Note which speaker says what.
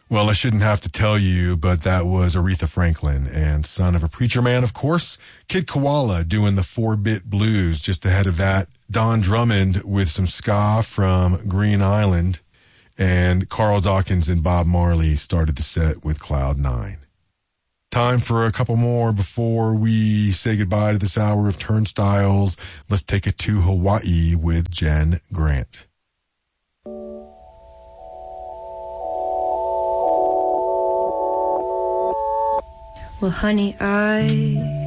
Speaker 1: Well, I shouldn't have to tell you, but that was Aretha Franklin and Son of a Preacher Man, of course. Kid Koala doing the 4-bit blues. Just ahead of that, Don Drummond with some ska from Green Island. And Carl Dawkins and Bob Marley started the set with Cloud 9. Time for a couple more before we say goodbye to this hour of Turnstiles. Let's take it to Hawaii with Jen Grant.
Speaker 2: Well, honey, I